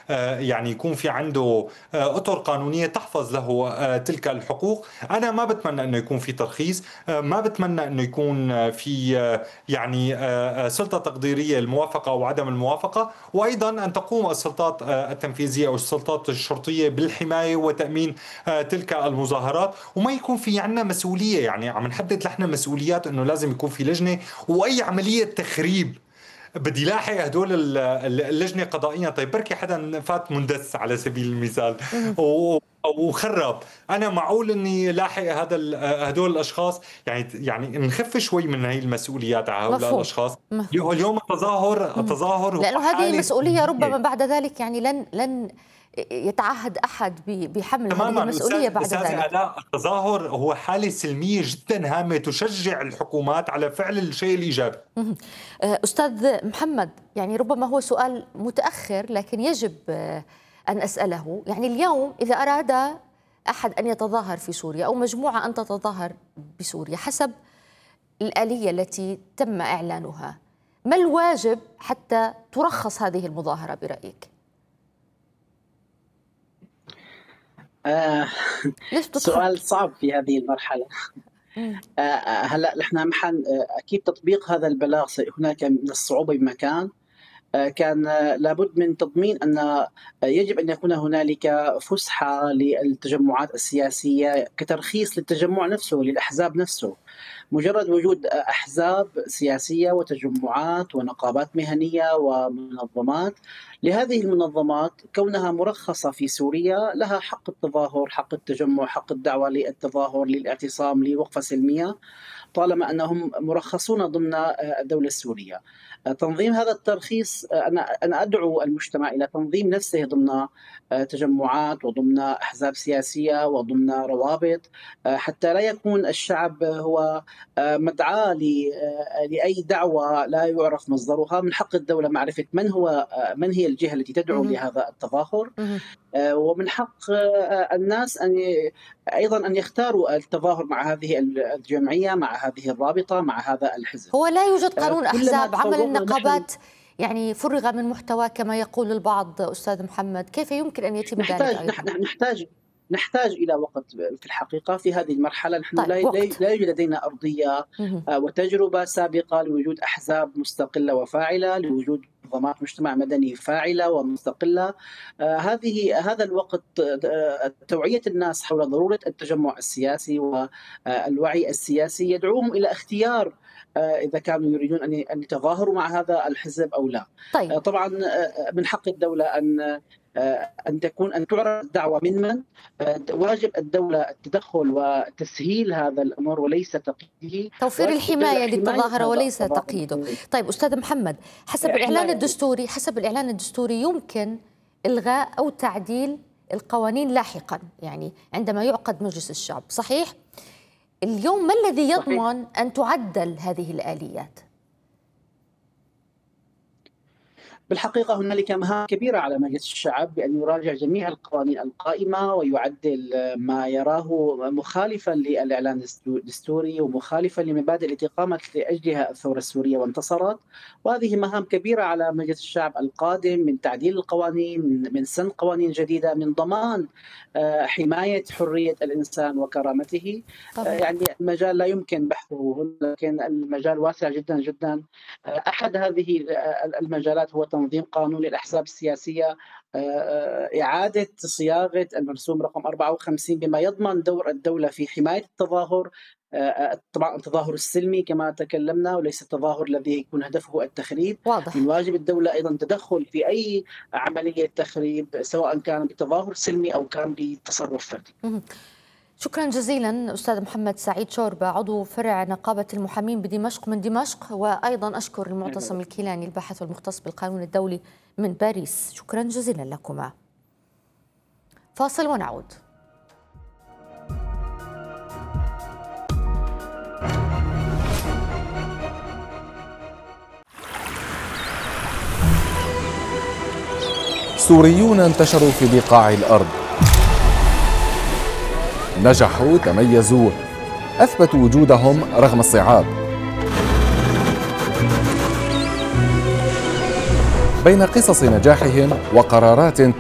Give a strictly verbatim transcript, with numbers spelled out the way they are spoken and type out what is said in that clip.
يعني يكون في عنده اطر قانونيه تحفظ له تلك الحقوق. انا ما بتمنى انه يكون في ترخيص، ما بتمنى انه يكون في يعني سلطه تقديريه الموافقه او عدم الموافقه، وايضا ان تقوم السلطات التنفيذيه او السلطات الشرطيه بالحمايه وتامين تلك المظاهرات، وما يكون في عندنا مسؤوليه. يعني عم نحدد نحن مسؤوليات انه لازم يكون في لجنه، واي عمليه تخريب بدي لاحق هدول ال- ال- اللجنه قضائيا. طيب بركي حدا فات مندس على سبيل المثال و- وخرب، انا معقول اني لاحق هذا ال- هدول الاشخاص؟ يعني يعني نخف شوي من هي المسؤوليات على هؤلاء مفهوم الاشخاص. مفهوم. اليوم التظاهر مم. التظاهر هو لأنه هذه حاله مسؤولية ربما سلميه. بعد ذلك، يعني لن لن يتعهد أحد ب- بحمل هذه تماما المسؤولية استاذ بعد استاذ ذلك. آلاء، التظاهر هو حاله سلميه جدا هامه تشجع الحكومات على فعل الشيء الايجابي. مهم. آه، أستاذ محمد، يعني ربما هو سؤال متأخر لكن يجب آه، أن أسأله. يعني اليوم إذا أراد أحد أن يتظاهر في سوريا أو مجموعة أن تتظاهر بسوريا حسب الآلية التي تم إعلانها، ما الواجب حتى ترخص هذه المظاهرة برأيك؟ آه ليش سؤال بتضحك؟ صعب في هذه المرحلة. مم. آه آه، هلا نحن محل آه، أكيد تطبيق هذا البلاغ هناك من الصعوبة بمكان. آه، كان آه، لابد من تضمين أن آه، يجب أن يكون هنالك فسحة للتجمعات السياسية كترخيص للتجمع نفسه، للأحزاب نفسه. مجرد وجود آه، أحزاب سياسية وتجمعات ونقابات مهنية ومنظمات، لهذه المنظمات كونها مرخصة في سوريا لها حق التظاهر، حق التجمع، حق الدعوة للتظاهر، للاعتصام، لوقفة سلمية، طالما أنهم مرخصون ضمن آه، الدولة السورية. آه، تنظيم هذا الترخيص، آه، أنا أنا أدعو المجتمع إلى تنظيم نفسه ضمن آه، تجمعات وضمن أحزاب سياسية وضمن روابط، آه، حتى لا يكون الشعب هو آه، مدعاة ل- آه، لأي دعوة لا يعرف مصدرها. من حق الدولة معرفة من هو آه، من هي الجهة التي تدعو مهم. لهذا التظاهر. مهم. آه، ومن حق آه، الناس أن ي- أيضا أن يختاروا التظاهر مع هذه الجمعية، مع هذه الرابطة، مع هذا الحزب. هو لا يوجد آه، قانون كلما أحزاب، عمل تطورنا نحن النقابات يعني فرغ من محتوى كما يقول البعض. أستاذ محمد، كيف يمكن أن يتم ذلك نحتاج أيضا؟ نحن نحتاج نحتاج إلى وقت. في الحقيقة في هذه المرحلة نحن طيب، لا لا وقت. لا يوجد لدينا أرضية مهم. آه، وتجربة سابقة لوجود أحزاب مستقلة وفاعلة، لوجود منظمات مجتمع مدني فاعلة ومستقلة. آه، هذه هذا الوقت آه، توعية الناس حول ضرورة التجمع السياسي والوعي السياسي يدعوهم إلى اختيار آه، إذا كانوا يريدون أن أن يتظاهروا مع هذا الحزب أو لا. طيب. آه، طبعا آه، من حق الدولة أن آه، أن تكون أن تعرف الدعوة من من. آه، واجب الدولة التدخل وتسهيل هذا الأمر وليس تقييده. توفير واجب الدولة الحماية حماية للتظاهرة هذا وليس التظاهر. تقييده. طيب أستاذ محمد، حسب الإعلان حماية. الدستوري حسب الإعلان الدستوري يمكن إلغاء أو تعديل القوانين لاحقا، يعني عندما يعقد مجلس الشعب، صحيح؟ اليوم ما الذي صحيح. يضمن أن تعدل هذه الآليات؟ بالحقيقة هنالك مهام كبيرة على مجلس الشعب بأن يراجع جميع القوانين القائمة ويعدل ما يراه مخالفا للإعلان الدستوري ومخالفا لمبادئ التي قامت لأجلها الثورة السورية وانتصرت. وهذه مهام كبيرة على مجلس الشعب القادم، من تعديل القوانين، من سن قوانين جديدة، من ضمان آه، حماية حرية الإنسان وكرامته. آه، طبعا. يعني المجال لا يمكن بحثه، لكن المجال واسع جدا جدا. آه، أحد هذه المجالات هو تنظيم قانون للأحزاب السياسية، إعادة صياغة المرسوم رقم أربعة وخمسين بما يضمن دور الدولة في حماية التظاهر، طبعا التظاهر السلمي كما تكلمنا وليس التظاهر الذي يكون هدفه التخريب. واضح. من واجب الدولة أيضا تدخل في أي عملية تخريب سواء كان بتظاهر سلمي أو كان بتصرف فردي. مهم. شكرا جزيلا أستاذ محمد سعيد شوربة، عضو فرع نقابة المحامين بدمشق من دمشق، وأيضا أشكر المعتصم الكيلاني الباحث والمختص بالقانون الدولي من باريس. شكرا جزيلا لكما. فاصل ونعود. سوريون انتشروا في بقاع الأرض، نجحوا، تميزوا، أثبتوا وجودهم رغم الصعاب. بين قصص نجاحهم وقرارات